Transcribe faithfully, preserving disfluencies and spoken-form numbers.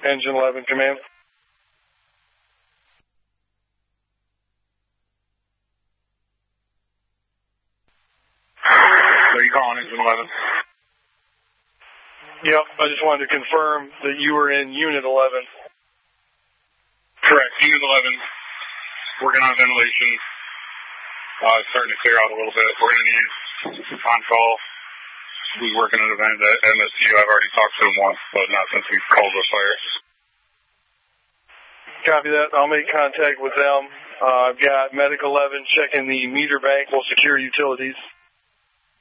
Engine eleven, command. So you calling Engine eleven? Yep, I just wanted to confirm that you were in Unit eleven. Correct, Unit eleven. Working on ventilation. Uh, it's starting to clear out a little bit. We're going to need on-call. We're working an event at M S U. I've already talked to them once, but not since we've called the fire. Copy that. I'll make contact with them. Uh, I've got Medic eleven checking the meter bank. We'll secure utilities.